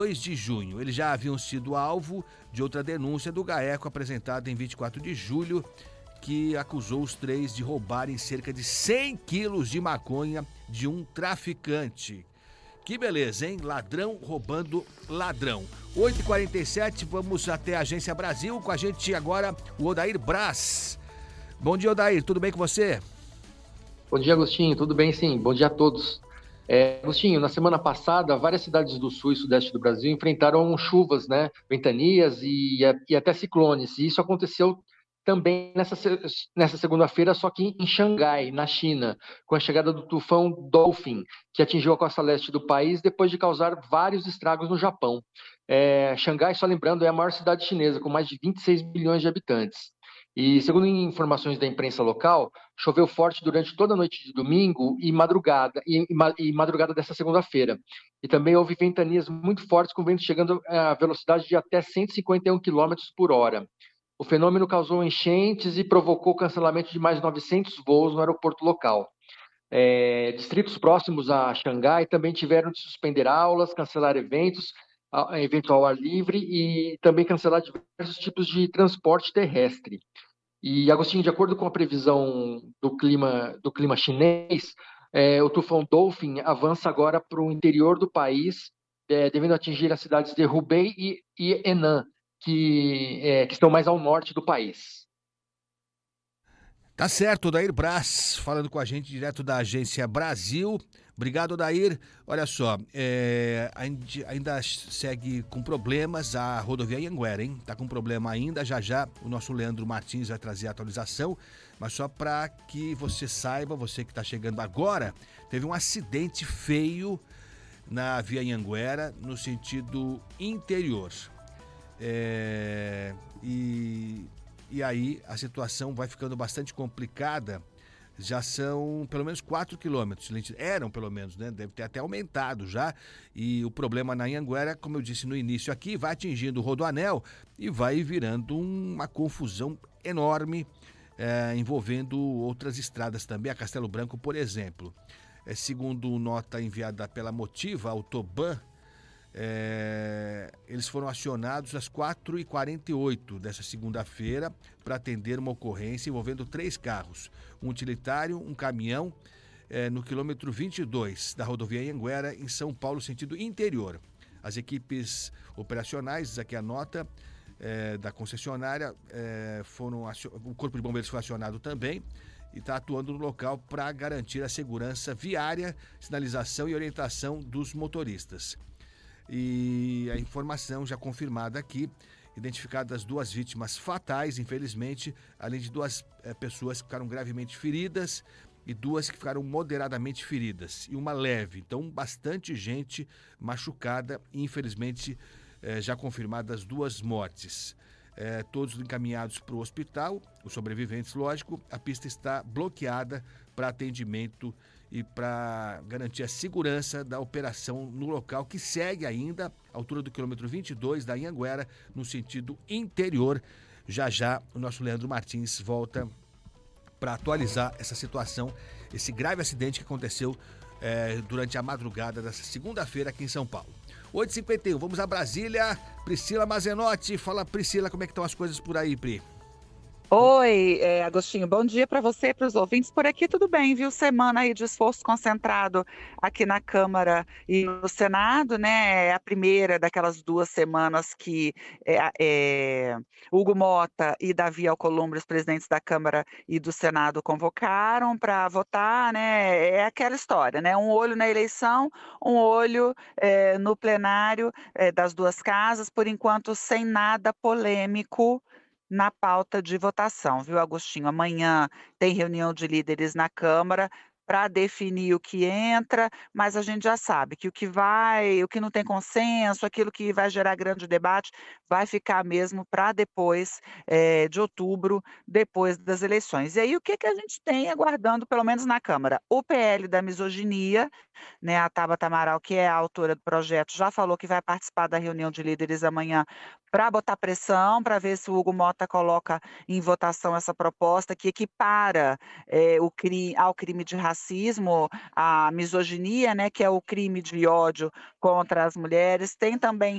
2 de junho. Eles já haviam sido alvo de outra denúncia do GAECO apresentada em 24 de julho, que acusou os três de roubarem cerca de 100 quilos de maconha de um traficante. Que beleza, hein? Ladrão roubando ladrão. 8h47, vamos até a Agência Brasil. Com a gente agora o Odair Braz. Bom dia, Odair. Tudo bem com você? Bom dia, Agostinho. Tudo bem, sim. Bom dia a todos. Agostinho, na semana passada, várias cidades do sul e sudeste do Brasil enfrentaram chuvas, né? Ventanias e até ciclones. E isso aconteceu também nessa segunda-feira, só que em Xangai, na China, com a chegada do tufão Dolphin, que atingiu a costa leste do país depois de causar vários estragos no Japão. Xangai, só lembrando, é a maior cidade chinesa, com mais de 26 milhões de habitantes. E, segundo informações da imprensa local, choveu forte durante toda a noite de domingo e madrugada dessa segunda-feira. E também houve ventanias muito fortes, com vento chegando a velocidade de até 151 quilômetros por hora. O fenômeno causou enchentes e provocou o cancelamento de mais de 900 voos no aeroporto local. Distritos próximos a Xangai também tiveram de suspender aulas, cancelar eventos ao ar livre e também cancelar diversos tipos de transporte terrestre. E, Agostinho, de acordo com a previsão do clima chinês, o tufão Dolphin avança agora para o interior do país, devendo atingir as cidades de Hubei e Henan, que estão mais ao norte do país. Tá certo, Odair Braz, falando com a gente direto da Agência Brasil. Obrigado, Odair. Olha só, ainda segue com problemas a rodovia Anhanguera, hein? Tá com problema ainda, já o nosso Leandro Martins vai trazer a atualização, mas só para que você saiba, você que tá chegando agora, teve um acidente feio na via Anhanguera, no sentido interior. E aí a situação vai ficando bastante complicada. Já são pelo menos 4 quilômetros. Eram pelo menos, né? Deve ter até aumentado já. E o problema na Anhanguera, como eu disse no início aqui, vai atingindo o Rodoanel e vai virando uma confusão enorme, envolvendo outras estradas também. A Castelo Branco, por exemplo. Segundo nota enviada pela Motiva, Autoban, eles foram acionados às 4h48 dessa segunda-feira para atender uma ocorrência envolvendo 3 carros, um utilitário, um caminhão, no quilômetro 22 da rodovia Anhanguera, em São Paulo, sentido interior. As equipes operacionais, aqui a nota, da concessionária, o Corpo de Bombeiros foi acionado também e está atuando no local para garantir a segurança viária, sinalização e orientação dos motoristas. E a informação já confirmada aqui, identificadas 2 vítimas fatais, infelizmente, além de 2 pessoas que ficaram gravemente feridas e 2 que ficaram moderadamente feridas, e uma leve. Então, bastante gente machucada e, infelizmente, já confirmadas 2 mortes. Todos encaminhados para o hospital, os sobreviventes, lógico. A pista está bloqueada para atendimento e para garantir a segurança da operação no local, que segue ainda à altura do quilômetro 22 da Anhanguera, no sentido interior. Já o nosso Leandro Martins volta para atualizar essa situação, esse grave acidente que aconteceu durante a madrugada dessa segunda-feira aqui em São Paulo. 8h51, vamos a Brasília. Priscila Mazenotti. Fala, Priscila, como é que estão as coisas por aí, Pri? Oi, Agostinho, bom dia para você e para os ouvintes. Por aqui tudo bem, viu? Semana aí de esforço concentrado aqui na Câmara e no Senado, né? É a primeira daquelas 2 semanas que Hugo Mota e Davi Alcolumbre, os presidentes da Câmara e do Senado, convocaram para votar, né? É aquela história, né? Um olho na eleição, um olho no plenário das 2 casas, por enquanto sem nada polêmico na pauta de votação, viu, Agostinho? Amanhã tem reunião de líderes na Câmara para definir o que entra, mas a gente já sabe que o que não tem consenso, aquilo que vai gerar grande debate, vai ficar mesmo para depois, de outubro, depois das eleições. E aí o que que a gente tem aguardando, pelo menos na Câmara? O PL da misoginia, né, a Tabata Amaral, que é a autora do projeto, já falou que vai participar da reunião de líderes amanhã para botar pressão, para ver se o Hugo Mota coloca em votação essa proposta que equipara, ao crime de racismo, a misoginia, né, que é o crime de ódio contra as mulheres. Tem também